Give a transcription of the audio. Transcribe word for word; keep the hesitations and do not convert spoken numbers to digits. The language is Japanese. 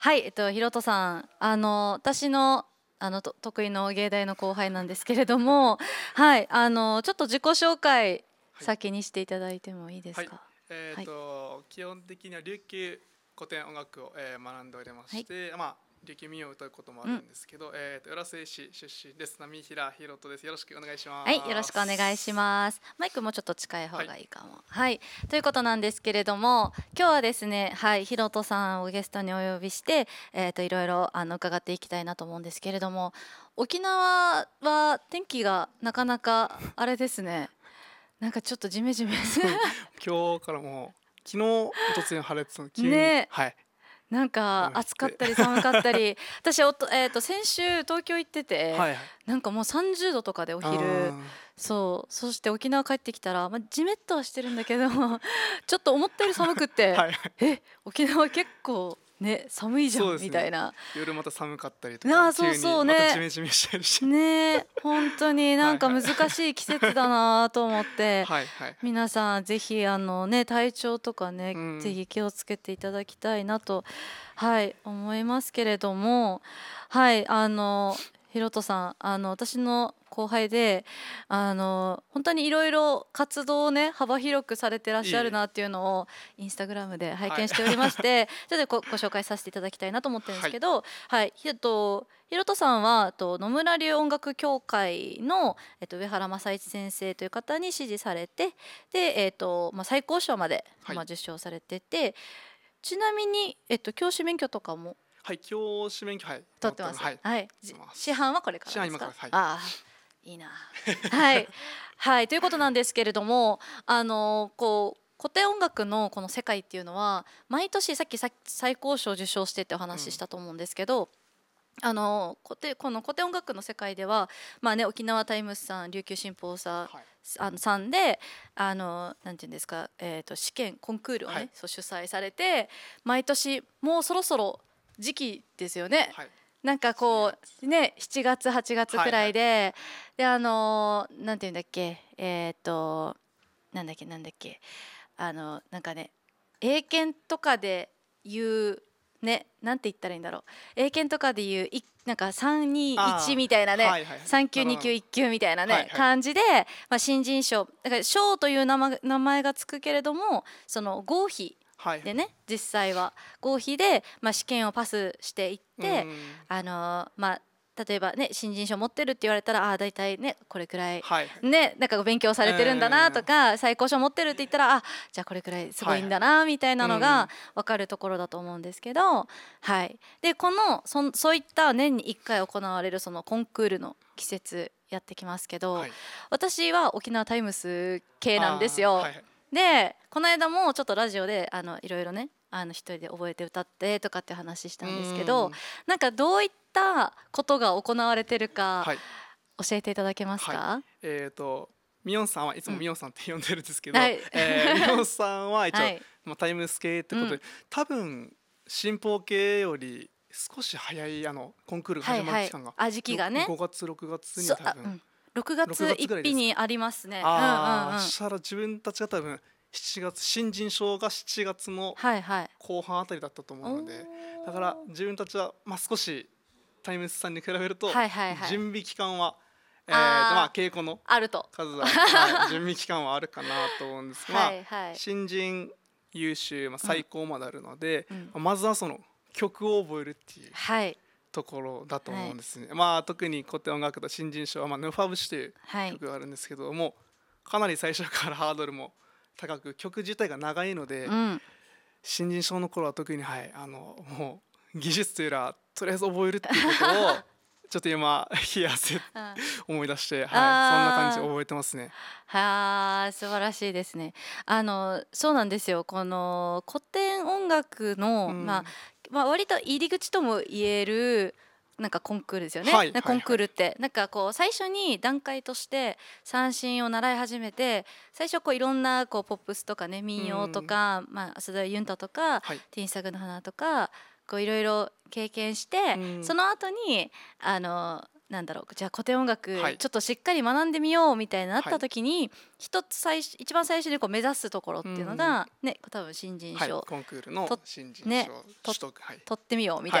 はい、えっと、ひろとさん、あの、私の、あの、と得意の芸大の後輩なんですけれども、はい、あの、ちょっと自己紹介、 はい、 先にしていただいてもいいではい、 すか。 えっ、 はい、 と基本的には琉球古典音楽を、えー学んでおりまはい、 して、まあ琉球民謡ということもあうん、 るんですけど、えっ、と浦添市出身です。波平ひろとです。よろしくお願いしはい、よろましくお願いしす。 ます。マイクもちょっと近いはい、 方がいいかも。はい、ということなんですけれども、今日はですね、はい、ひろとさんをゲストにお呼びして、えっと、いろいろ、あの、伺っていきたいなと思うんですけれども、沖縄は天気がなかなか、あれですね、なんかちょっとジメジメ。 そう今日からもう昨日一昨日晴れてたの急に、 ね、 はい、 なんか雨降って、 暑かったり寒かったり、私おと、えー、と先週東京行ってて、 はいはい、 なんかもうさんじゅうどとかでお昼、 あそうそして沖縄帰ってきたら、まあ、ジメッとはしてるんだけどちょっと思ったより寒くっーて、 はいはい、 え沖縄結構ね寒いじゃんそうですね。 みたいな。 夜また寒かったりとか、 ああそう急にそうね。 またジメジメしたりして、 ね、本当になんかはいはい、 難しい季節だなと思ってはいはいはい、 皆さんぜひあのね体調とかねうん、 ぜひ気をつけていただきたいなとはい思いますけれども、はいあのひろとさん、あの私の後輩で、あの本当にいろいろ活動をね幅広くされてらっしゃるいえいえ、 なっていうのをインスタグラムで拝はい、 見しておりまして、ちょっとごご紹介させていただきたいなと思ってるんですはい、 けど、はいひろとひろとさんはと野村流音楽協会の、えっと、上原正一先生という方に師事されて、で、えっとまあ、最高賞まで、 はい。 まあ、受賞されてて、ちなみに、えっと、教師免許とかもはい、教師免許、はい、持ってます。 取ってます。 はい、 はい。じ持ってます。 師範はこれか市らですか。 内今からです。はい。 ああ、いいな。はい。はい。ということなんですけれども、あのこう古典音楽のこの世界っていうのは毎年さっきさ最高賞を受賞してっておうん、 話ししたと思うんですけど、あの古典この古典音楽の世界では、まあね、沖縄タイムスさん琉球新報さんはい、 あのさんであのなんていうんですか、えー、と試験コンクールをはい、 ねそう主催されて毎年もうそろそろ時期ですよね。 はい、 なんかこうねしちがつはちがつくらはいはい、 いで、であのなんていうんだっけ、えっ、となんだっけなんだっけ、あのなんかね英検とかで言うね、なんて言ったらいいんだろう、英検とかで言ういなんかさんにいちあみたいなあ、 ね、 はいはいはい、 さん級に級なるほど、 いっ級みたいなねはいはい、 感じで、まあ、新人賞だから賞という名前名前がつくけれども、その合否はい、 でね実際は合否で、まあ、試験をパスしていっうて、 ん、 あのーまあ例えばね新人賞持ってるって言われたら、ああ大体ねこれくらいはいはい、 ねなんか勉強さうれてるんだなとん、 か、最高賞持ってるって言ったら、あじゃあこれくらいすごいんはいはい、 だなみたいなのがうん、 分かるところだと思うんですけど、はい、でこのそんそういった年にいっかい行われるそのコンクールの季節やってきますけど、 はい、 私は沖縄タイムス系なんですああ、はよ。 いはい、 でこの間もちょっとラジオであのいろいろねあの一人で覚えて歌ってとかって話しうたんですけど、 ん、 なんかどういったことが行われてるかはい、 教えていただけますはい、 か。 えっ、と、ミヨンさんはいつうん、 もミヨンさんって呼んでるんですけど、 はい。 えー、ミヨンさんは一応、 はいまあ、タイムス系ってことで、 うん多分進歩系より少し早いあのコンクールが始はいはいまる期間があ時期がね、 ごがつろくがつに多分そあうん6 6 月一月ぐらいですか。 日にありますね。うんうんああ、 うんしたら自分たちが多分しちがつ、新人賞がしちがつのはいはい。 後半あたりだったと思おうので、だからー自分たちはまあ少しタイムスさんに比べるとはいはいはい。 準備期間は、えーとまああー稽古のあると。 数は、はい、準備期間はあるかなと思うんですが、まあ、 はいはい。 新人優秀、まあ、 うん最高まであるので、 うんまあまずはその曲を覚えるっていうはいところだとはい思うんですね。まあ特に古典音楽と新人賞は、まあ、ヌファブシというはい曲があるんですけども、かなり最初からハードルも高く曲自体が長いので、 うん新人賞の頃は特に、はい、あのもう技術というよりはとりあえず覚えるっていうことをちょっと今冷や汗あ思い出して、はい、そんな感じであー覚えてますね。 はあ素晴らしいですね。あのそうなんですよ。この古典音楽の、まあ、 うん、 まあ割と入り口とも言えるなんかコンクールですよね。 はいなコンクはいはい、 ールってなんかこう最初に段階として三振を習い始めて、最初こういろんなこうポップスとかねう民謡とん、 か、まあ、浅田ユンタとかはい、 ティーンサグの花とかこういろいろ経験して、 うん、 その後にあのなんだろうじゃあ古典音楽はいちょっとしっかり学んでみようみたいになった時に、一つ最初一番最初にこう目指すところっていうのが、ね多分新人はい、 賞コンクールのと新人ね賞と取得、はい、 取ってみようみたいな